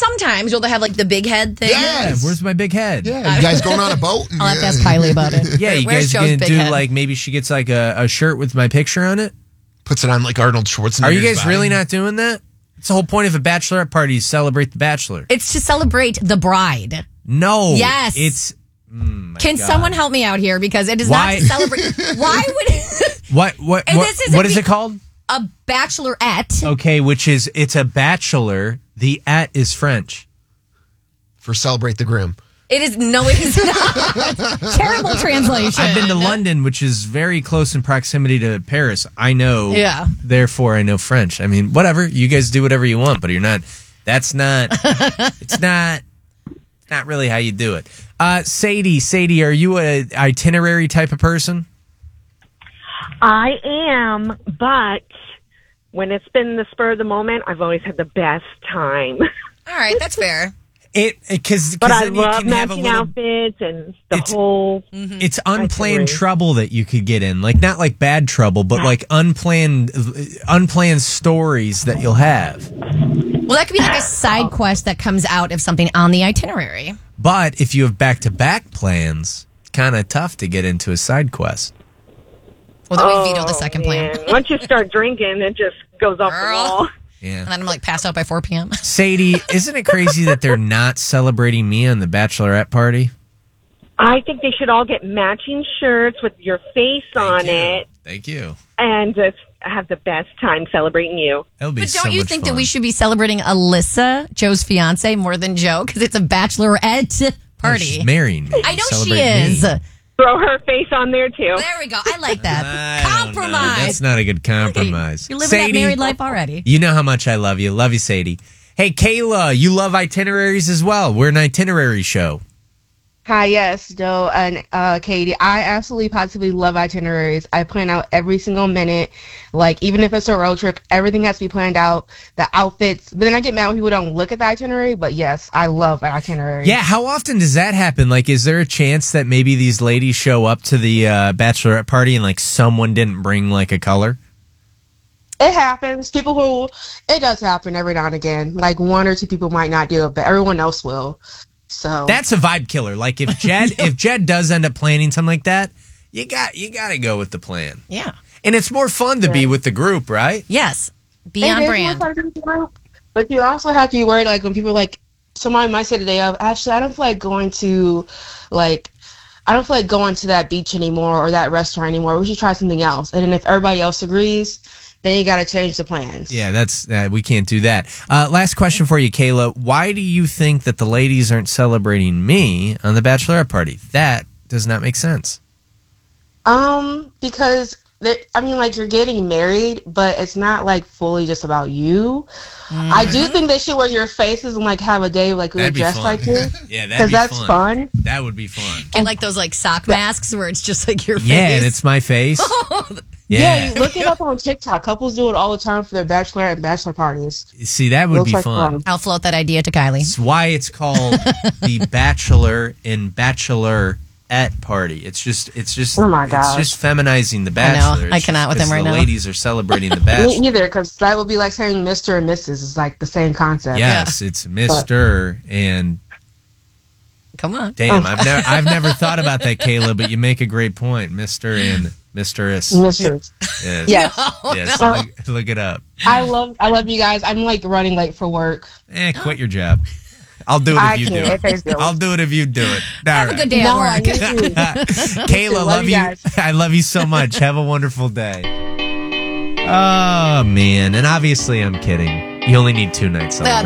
sometimes you'll have like the big head thing. Yeah, where's my big head? Yeah, you guys going on a boat? I'll have to ask Kylie about it. Yeah, you Where's guys Joe's gonna big do head? like maybe she gets like a shirt with my picture on it? Puts it on like Arnold Schwarzenegger. Are you guys really not doing that? It's the whole point of a bachelorette party is celebrate the bachelor. It's to celebrate the bride. No. Yes. It's Can someone help me out here? Because it is Why- not to celebrate. Why would what And this is what a is be- it called? a bachelorette? Okay, which is it's a bachelor. The "at" is French. For celebrate the groom. It is it is not. Terrible translation. I've been to London, which is very close in proximity to Paris. I know. Yeah. Therefore, I know French. I mean, whatever. You guys do whatever you want, but you're not. That's not. It's not really how you do it. Sadie, are you a itinerary type of person? I am, but when it's been the spur of the moment, I've always had the best time. All right, that's fair. But I love matching outfits and the whole. It's unplanned itinerary. trouble that you could get in, like not like bad trouble, but like unplanned stories that you'll have. Well, that could be like a side quest that comes out of something on the itinerary. But if you have back-to-back plans, it's kind of tough to get into a side quest. Well, then we veto the second plan. Man. Once you start drinking, it just goes off the wall. Yeah. And then I'm like passed out by 4 p.m. Sadie, isn't it crazy that they're not celebrating me on the bachelorette party? I think they should all get matching shirts with your face on it Thank you. and just have the best time celebrating you. That'll be But so don't you much think fun. that we should be celebrating Alyssa, Joe's fiance, more than Joe? Because it's a bachelorette No, party. she's marrying me. I know she Celebrate me. is. Throw her face on there, too. There we go. I like that. I don't know. Compromise. That's not a good compromise. You live in that Sadie, married life already. you know how much I love you. Love you, Sadie. Hey, Kayla, you love itineraries as well. We're an itinerary show. Hi, yes, Joe and Katie. I absolutely positively love itineraries. I plan out every single minute. Like, even if it's a road trip, everything has to be planned out. The outfits. But then I get mad when people don't look at the itinerary. But yes, I love an itinerary. Yeah, how often does that happen? Like, is there a chance that maybe these ladies show up to the bachelorette party and, like, someone didn't bring, like, a color? It happens. It does happen every now and again. Like, one or two people might not do it, but everyone else will. So That's a vibe killer. Like, if Jed does end up planning something like that, you got to go with the plan. Yeah. And it's more fun to be with the group, right? Yes. Be It on is brand. more fun to do, but you also have to be worried, like, when people are like, somebody might say today, actually, I don't feel like going to that beach anymore or that restaurant anymore. We should try something else. And then if everybody else agrees, then you got to change the plans. Yeah, that's we can't do that. Last question for you, Kayla. Why do you think that the ladies aren't celebrating me on the bachelorette party? That does not make sense. Because you're getting married, but it's not like fully just about you. I do think they should wear your faces and like have a day like we're That'd be dressed fun. like you. Yeah, because that's fun. That would be fun. And like those like sock masks where it's just like your face. Yeah, and it's my face. Yeah, you look it up on TikTok. Couples do it all the time for their bachelor and bachelor parties. See, that would Looks be like fun. I'll float that idea to Kylie. It's why it's called the Bachelor and Bachelorette party. It's just Oh my gosh. it's just feminizing the I Bachelor. know. I It's cannot with just him right the now. ladies are celebrating the Bachelor. Me either, because that would be like saying Mr. and Mrs. is like the same concept. Yes, it's Mr. and Come on. damn, I've never thought about that, Kayla, but you make a great point. Mr. and Mistress. Mr. Yes. Yes. Yes. no. Look it up. I love you guys. I'm like running late for work. Quit your job. I'll do it I if you do can't. It pays it. bills. I'll do it if you do it. All Have a right. good day at No, I work. need to. Kayla, Love love you you. guys. I love you so much. Have a wonderful day. Oh, man. And obviously, I'm kidding. You only need 2 nights.